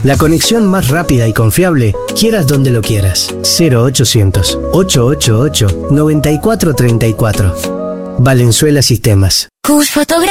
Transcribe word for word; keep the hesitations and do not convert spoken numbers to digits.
La conexión más rápida y confiable, quieras donde lo quieras. cero ochocientos, ochocientos ochenta y ocho, noventa y cuatro treinta y cuatro. Valenzuela Sistemas. Cus Fotografía.